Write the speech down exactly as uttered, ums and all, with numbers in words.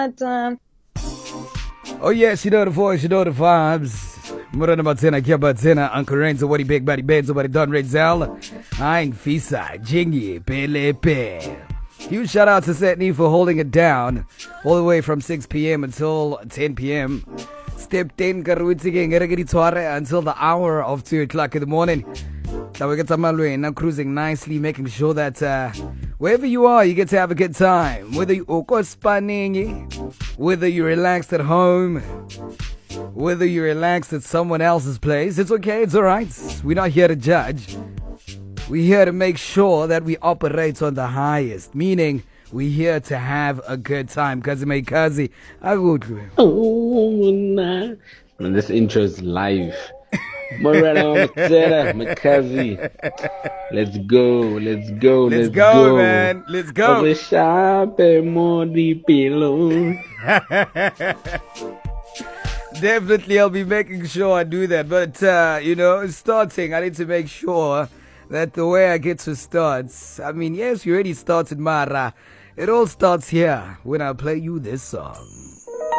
Oh yes, you know the voice, you know the vibes. Murana Matsena, Kia Batsena, Uncle Renzo, what he big body Benzo, what he done Redzel. I'm Fisa, Jingy, Pelepe. Huge shout out to Setney for holding it down all the way from six p.m. until ten p.m. Step ten Karutsige until the hour of two o'clock in the morning. Now we get now cruising nicely, making sure that uh, wherever you are, you get to have a good time. Whether you whether you're relaxed at home, whether you're relaxed at someone else's place, it's okay, it's alright. We're not here to judge. We're here to make sure that we operate on the highest, meaning we're here to have a good time. Kazi my kazi, I would. Oh, nah. And this intro is live. Morana Matera, Makazi. Let's go, let's go, Let's, let's go, go, man. Let's go. Definitely, I'll be making sure I do that. But, uh, you know, starting, I need to make sure that the way I get to start, I mean, yes, you already started, Mara. It all starts here when I play you this song.